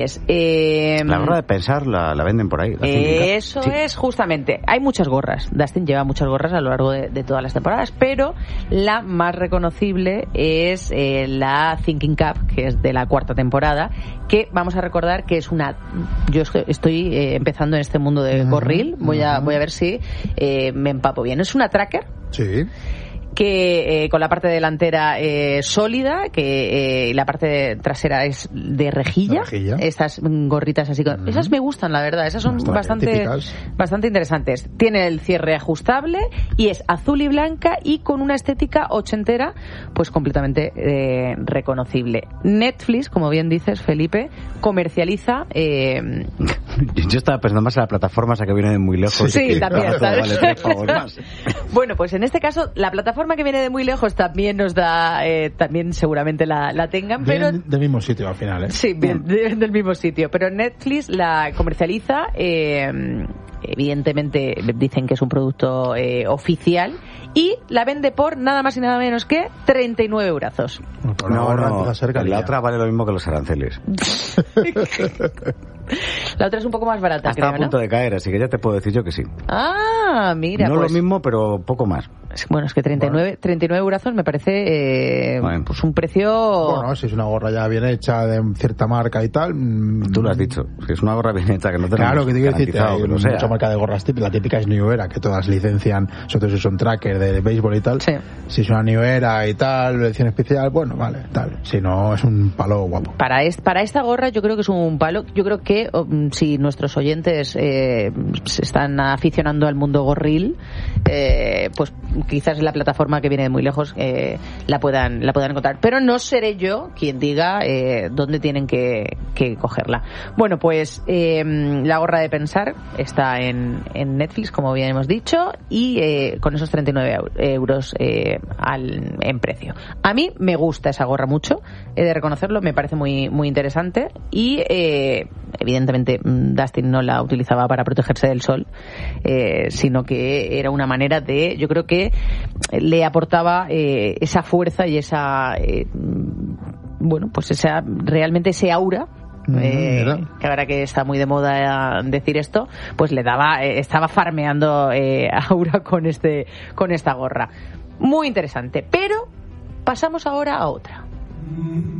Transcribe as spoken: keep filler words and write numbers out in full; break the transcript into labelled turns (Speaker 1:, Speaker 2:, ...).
Speaker 1: Eh,
Speaker 2: la gorra de pensar la, la venden por ahí. La
Speaker 1: eh, eso
Speaker 2: sí.
Speaker 1: es, justamente. Hay muchas gorras. Dustin lleva muchas gorras a lo largo de, de todas las temporadas, pero la más reconocible es eh, la Thinking Cap, que es de la cuarta temporada, que vamos a recordar que es una... Yo estoy eh, empezando en este mundo de gorril, voy a, voy a ver si eh, me empapo bien. Es una tracker.
Speaker 3: Sí.
Speaker 1: Que eh, con la parte delantera eh, sólida, que eh, la parte trasera es de rejilla,
Speaker 3: rejilla.
Speaker 1: Estas gorritas así, con... mm. esas me gustan, la verdad, esas son bastante bastante, bastante interesantes. Tiene el cierre ajustable y es azul y blanca y con una estética ochentera, pues completamente eh, reconocible. Netflix, como bien dices, Felipe, comercializa... Eh...
Speaker 2: Yo estaba pensando más en la plataforma esa que viene de muy lejos.
Speaker 1: Sí, también, ¿sabes?
Speaker 2: Vale, por favor, más.
Speaker 1: Bueno, pues en este caso, la plataforma que viene de muy lejos también nos da, eh, también seguramente la, la tengan, pero...
Speaker 3: Vienen del mismo sitio al final, ¿eh?
Speaker 1: Sí, bien, de, del mismo sitio, pero Netflix la comercializa, eh, evidentemente dicen que es un producto eh, oficial, y la vende por nada más y nada menos que treinta y nueve eurazos.
Speaker 2: No, no, no la otra vale lo mismo que los aranceles.
Speaker 1: La otra es un poco más barata,
Speaker 2: Está
Speaker 1: creo,
Speaker 2: a punto
Speaker 1: ¿no?
Speaker 2: de caer, así que ya te puedo decir yo que sí.
Speaker 1: Ah, mira,
Speaker 2: no
Speaker 1: pues...
Speaker 2: lo mismo, pero poco más.
Speaker 1: Bueno, es que treinta y nueve, bueno. treinta y nueve eurazos me parece eh, bueno. pues un precio...
Speaker 3: Bueno, si es una gorra ya bien hecha de cierta marca y tal... Mmm...
Speaker 2: Tú lo has dicho, si es una gorra bien hecha que no tenemos
Speaker 3: claro, que te quiero decir, hay
Speaker 2: mucha
Speaker 3: sea. marca de gorras típicas. La típica es New Era, que todas licencian, sobre todo si son tracker de béisbol y tal.
Speaker 1: Sí.
Speaker 3: Si es una New Era y tal, edición especial, bueno, vale, tal. Si no, es un palo guapo.
Speaker 1: Para, est- para esta gorra yo creo que es un palo. Yo creo que oh, si nuestros oyentes eh, se están aficionando al mundo gorril, eh, pues quizás en la plataforma que viene de muy lejos eh, la puedan la puedan encontrar, pero no seré yo quien diga eh, dónde tienen que, que cogerla. Bueno, pues eh, la gorra de pensar está en, en Netflix, como bien hemos dicho, y eh, con esos treinta y nueve euros eh, al, en precio. A mí me gusta esa gorra mucho, he de reconocerlo, me parece muy muy interesante y eh, evidentemente Dustin no la utilizaba para protegerse del sol, eh, sino que era una manera de, yo creo que le aportaba eh, esa fuerza y esa eh, bueno, pues esa realmente ese aura. Eh, que ahora que está muy de moda decir esto, pues le daba, eh, estaba farmeando eh, aura con este, con esta gorra. Muy interesante, pero pasamos ahora a otra.